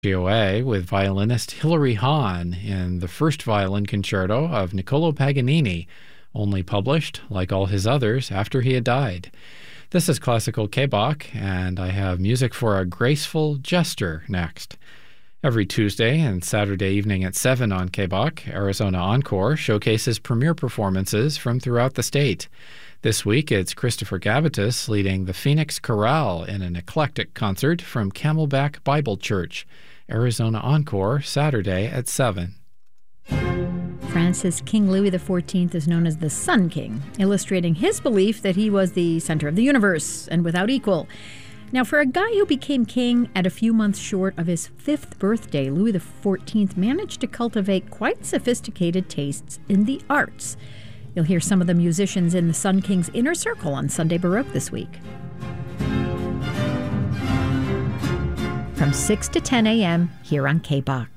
GOA with violinist Hilary Hahn in the first violin concerto of Niccolò Paganini, only published, like all his others, after he had died. This is Classical K-Bach, and I have music for a graceful jester next. Every Tuesday and Saturday evening at 7 on K-Bach, Arizona Encore showcases premiere performances from throughout the state. This week, it's Christopher Gavatis leading the Phoenix Chorale in an eclectic concert from Camelback Bible Church. Arizona Encore, Saturday at 7. France's King Louis XIV is known as the Sun King, illustrating his belief that he was the center of the universe and without equal. Now, for a guy who became king at a few months short of his 5th birthday, Louis XIV managed to cultivate quite sophisticated tastes in the arts. You'll hear some of the musicians in the Sun King's inner circle on Sunday Baroque this week. From 6 to 10 a.m. here on K-Bach.